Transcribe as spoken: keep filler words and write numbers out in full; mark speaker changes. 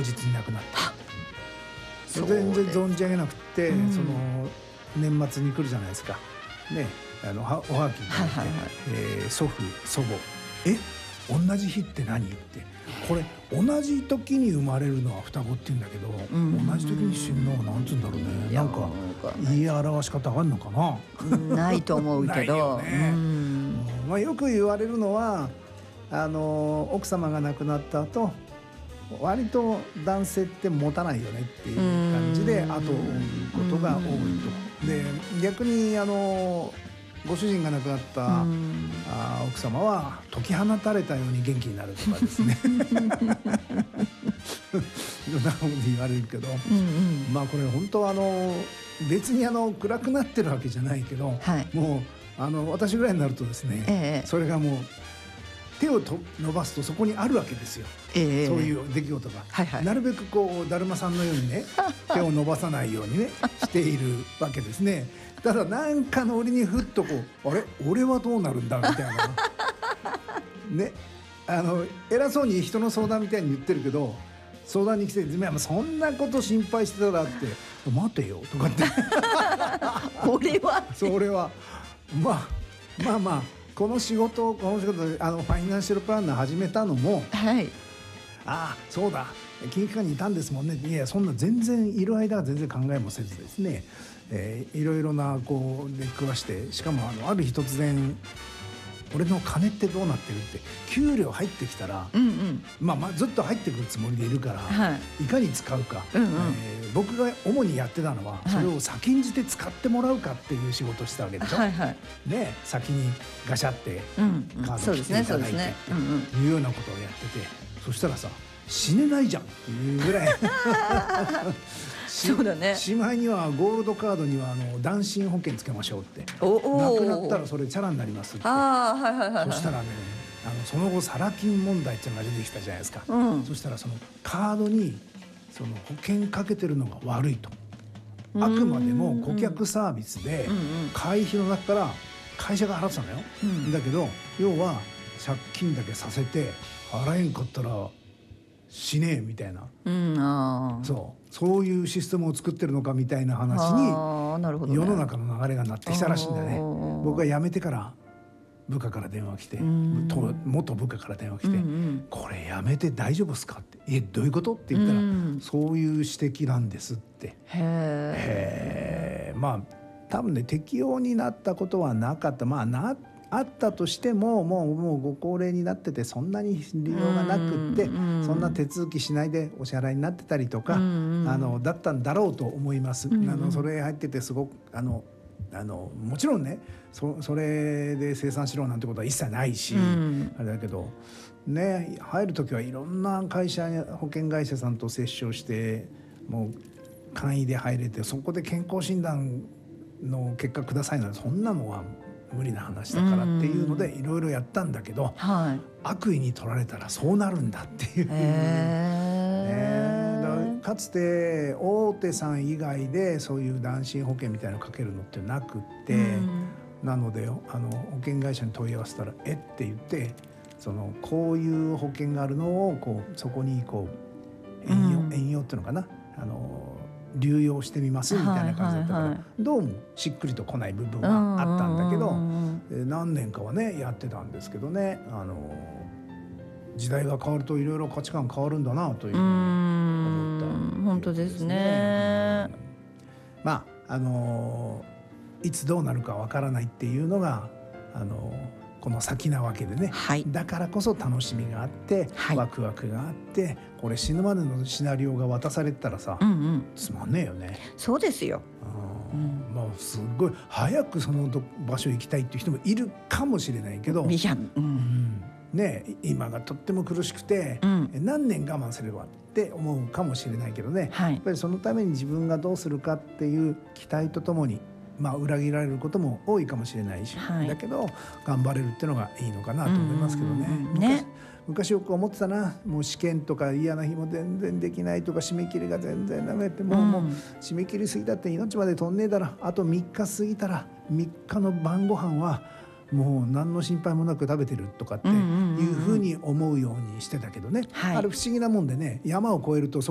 Speaker 1: 日に亡くなった。
Speaker 2: そう
Speaker 1: 全然存じ上げなくて、
Speaker 2: うん、
Speaker 1: その年末に来るじゃないですかね、あのおはがきに、はいはいはい、えー、祖父祖母え同じ日って何ってこれ同じ時に生まれるのは双子って言うんだけど、うん、同じ時に死ぬのはなんつうんだろうね、なんか言い表し方あるのかな。
Speaker 2: ないと思うけど
Speaker 1: よね、うん、まあ、よく言われるのはあの奥様が亡くなった後割と男性って持たないよねっていう感じで後を追うことが多いと。で逆にあのご主人が亡くなったあ奥様は解き放たれたように元気になるとかですねいろんなこと言われるけど、うんうん、まあこれ本当はあの別にあの暗くなってるわけじゃないけど、はい、もうあの私ぐらいになるとですね、ええ、それがもう手をと伸ばすとそこにあるわけですよ、ええ、そういう出来事が、はいはい、なるべくこうだるまさんのようにね手を伸ばさないようにねしているわけですね。ただなんかの折にふっとこうあれ俺はどうなるんだみたいなね、あの偉そうに人の相談みたいに言ってるけど相談に来てそんなこと心配してたらって待てよとかって
Speaker 2: 俺は
Speaker 1: それはまあまあまあこの仕事この仕事あのファイナンシャルプランナー始めたのも、はい、ああそうだ金融機関にいたんですもんね。いやそんな全然いる間は全然考えもせずですね、えー、いろいろなこう出くわして、しかもあのある日突然俺の金ってどうなってるって給料入ってきたら、うんうん、まあ、まあずっと入ってくるつもりでいるから、はい、いかに使うか、うんうん、えー、僕が主にやってたのは、はい、それを先んじて使ってもらうかっていう仕事をしてたわけでしょ、はいはい、で先にガシャってカードを切っていただいてっていうようなことをやってて、そしたらさ死ねないじゃんっていうぐらい
Speaker 2: そうだね、
Speaker 1: しまいにはゴールドカードにはあの断身保険つけましょうっておお亡くなったらそれチャラになりますって。あ、はいはいはいはい、そしたらねあのその後サラ金問題っていうのが出てきたじゃないですか、うん、そしたらそのカードにその保険かけてるのが悪いと、あくまでも顧客サービスで会費の中から会社が払ってたのよ、うん、だけど要は借金だけさせて払えんかったら死ねえみたいな、うん、あそうそういうシステムを作ってるのかみたいな話に世の中の流れがなってきたらしいんだね。僕が辞めてから部下から電話来て、元部下から電話来て、うんうん、これ辞めて大丈夫ですかって、えどういうことって言ったら、うん、そういう指摘なんですって。へえ、まあ多分ね適用になったことはなかった、まあなあったとしてももう、もうご高齢になっててそんなに利用がなくって、うんうん、そんな手続きしないでお支払いになってたりとか、うんうん、あのだったんだろうと思います、うんうん、あのそれ入っててすごくあのあのもちろんね そ, それで清算しろなんてことは一切ないし、うん、あれだけどね入る時はいろんな会社や保険会社さんと折衝してもう簡易で入れてそこで健康診断の結果くださいなんてそんなのは無理な話だからっていうのでいろいろやったんだけど、はい、悪意に取られたらそうなるんだっていう、ね、だかつて大手さん以外でそういう断身保険みたいなのかけるのってなくって、うん、なのであの保険会社に問い合わせたらえって言ってそのこういう保険があるのをこうそこにこう援用、うん、援用っていうのかなあの流用してみますみたいな感じだったから、はいはいはい、どうもしっくりとこない部分はあったんだけど、え何年かはねやってたんですけどね、あの時代が変わるといろいろ価値観変わるんだなというふうに思った、ね、
Speaker 2: 本当ですね、
Speaker 1: うん、まああのいつどうなるかわからないっていうのがあのこの先なわけでね、はい、だからこそ楽しみがあって、はい、ワクワクがあってこれ死ぬまでのシナリオが渡されてたらさ、うんうん、つまんねえよね。
Speaker 2: そうですよ、
Speaker 1: うん、まあすごい早くその場所行きたいっていう人もいるかもしれないけど、うんうんね、今がとっても苦しくて、うん、何年我慢すればって思うかもしれないけどね、はい、やっぱりそのために自分がどうするかっていう期待とともにまあ、裏切られることも多いかもしれないし、はい、だけど頑張れるっていうのがいいのかなと思いますけどね、うんうんうん、ね昔、昔よく思ってたな、もう試験とか嫌な日も全然できないとか締め切りが全然ダメってもう、うん、もう締め切り過ぎたって命まで飛んねえだらあとみっか過ぎたらみっかの晩ご飯はもう何の心配もなく食べてるとかっていうふうに思うようにしてたけどね、うんうんうんうん、あれ不思議なもんでね山を越えるとそ